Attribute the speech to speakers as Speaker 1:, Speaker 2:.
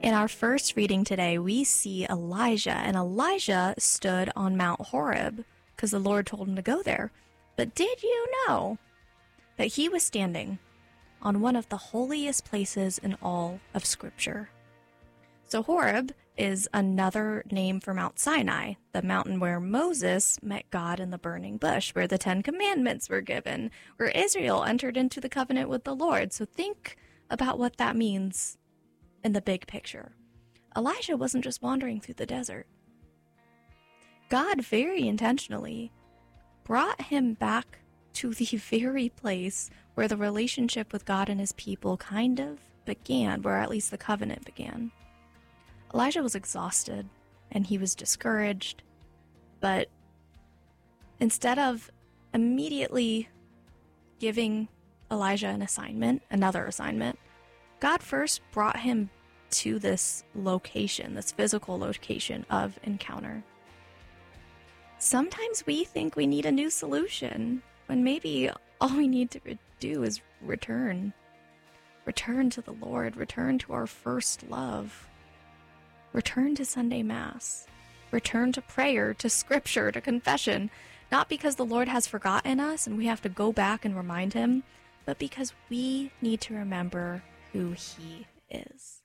Speaker 1: In our first reading today, we see Elijah, and Elijah stood on Mount Horeb because the Lord told him to go there. But did you know that he was standing on one of the holiest places in all of Scripture? So Horeb is another name for Mount Sinai, the mountain where Moses met God in the burning bush, where the 10 Commandments were given, where Israel entered into the covenant with the Lord. So think about what that means in the big picture. Elijah wasn't just wandering through the desert. God very intentionally brought him back to the very place where the relationship with God and his people kind of began, where at least the covenant began. Elijah was exhausted and he was discouraged, but instead of immediately giving Elijah another assignment, God first brought him to this location, this physical location of encounter. Sometimes we think we need a new solution, when maybe all we need to do is return. Return to the Lord, return to our first love. Return to Sunday Mass. Return to prayer, to Scripture, to confession. Not because the Lord has forgotten us and we have to go back and remind him, but because we need to remember who he is.